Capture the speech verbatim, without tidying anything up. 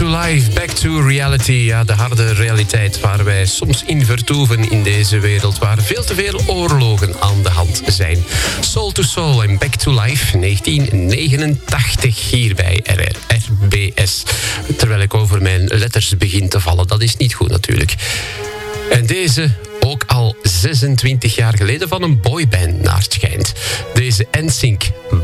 to life, back to reality. Ja, de harde realiteit waar wij soms in vertoeven in deze wereld, waar veel te veel oorlogen aan de hand zijn. Soul to Soul en Back to Life, negentien negenentachtig, hier bij R R B S. Terwijl ik over mijn letters begin te vallen, dat is niet goed natuurlijk. En deze ook al zesentwintig jaar geleden van een boyband naar het schijnt. Deze N Sync